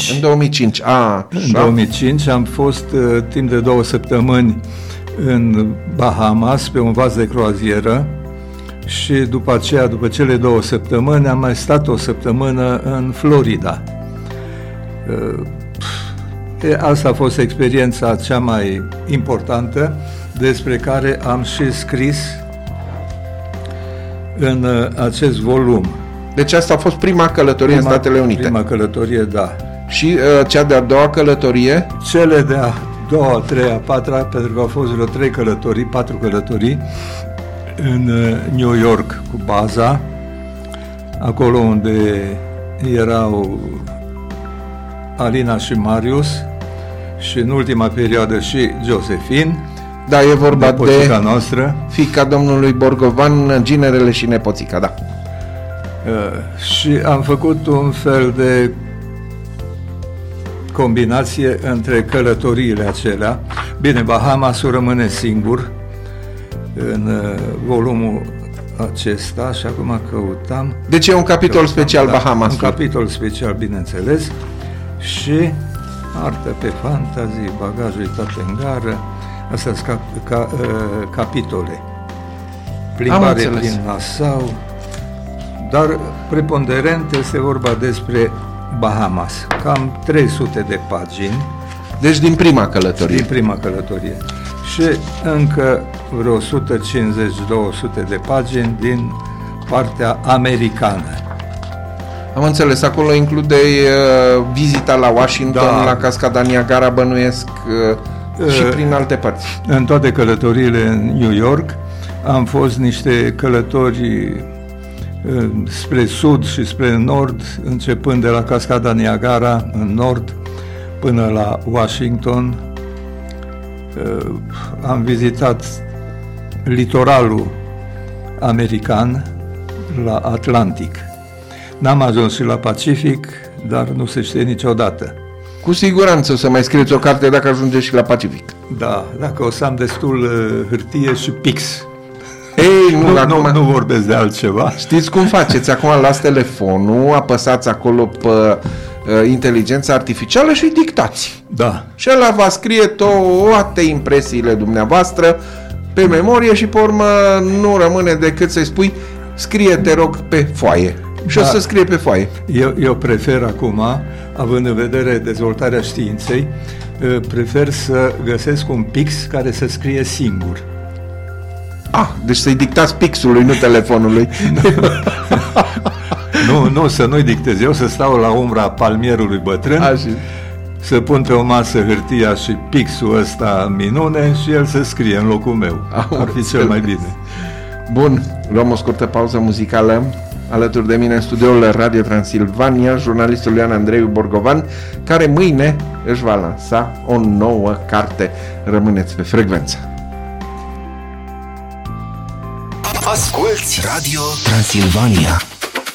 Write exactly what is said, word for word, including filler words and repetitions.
cinci. În două mii cinci. A, în două mii cinci am fost uh, timp de două săptămâni în Bahamas pe un vas de croazieră și după aceea, după cele două săptămâni, am mai stat o săptămână în Florida. Uh, e, asta a fost experiența cea mai importantă, despre care am și scris în uh, acest volum. Deci asta a fost prima călătorie Prima, în Statele Unite. Prima călătorie, da. Și uh, cea de-a doua călătorie? Cele de-a doua, a treia, a patra, pentru că au fost vreo trei călătorii, patru călătorii, în uh, New York cu baza, acolo unde erau Alina și Marius și în ultima perioadă și Josephine. Da, e vorba de, de noastră. Fiica domnului Borgovan, ginerele și nepoțica, da. Uh, și am făcut un fel de combinație între călătoriile acelea. Bine, Bahamasul rămâne singur în uh, volumul acesta și acum căutam. Deci e un capitol căutam, special da, Bahamas. Un capitol special, bineînțeles, și artă pe fantazii, bagaj uitat în gară, astea sunt cap, ca, uh, capitole. Plimbare prin Nassau, dar preponderent este vorba despre Bahamas, cam trei sute de pagini. Deci din prima călătorie. Din prima călătorie. Și încă vreo o sută cincizeci - două sute de pagini din partea americană. Am înțeles, acolo include uh, vizita la Washington, da. La Cascada Niagara, bănuiesc, uh, și uh, prin alte părți. În toate călătoriile în New York am fost niște călători spre sud și spre nord, începând de la Cascada Niagara în nord până la Washington. Am vizitat litoralul american la Atlantic. N-am ajuns și la Pacific, dar nu se știe niciodată. Cu siguranță o să mai scrieți o carte dacă ajungeți și la Pacific. Da, dacă o să am destul hârtie și pix. Ei, nu, nu, acum, nu, nu vorbesc de altceva. Știți cum faceți? Acum luați telefonul, apăsați acolo pe uh, inteligența artificială și dictați. Da. Și ăla va scrie toate impresiile dumneavoastră pe memorie și pe urmă nu rămâne decât să-i spui scrie, te rog, pe foaie. Și da. O să scrie pe foaie. Eu, eu prefer acum, având în vedere dezvoltarea științei, prefer să găsesc un pix care să scrie singur. Ah, deci să-i dictați pixului, nu telefonului. nu, nu, să nu-i dictez. Eu să stau la umbra palmierului bătrân, A, și... să pun pe o masă hârtia și pixul ăsta minune și el să scrie în locul meu. A, ar fi cel mai bine. Bun, luăm o scurtă pauză muzicală. Alături de mine în studioul Radio Transilvania, jurnalistul Ioan Andreiu Borgovan, care mâine își va lansa o nouă carte. Rămâneți pe frecvență. Asculți Radio Transilvania.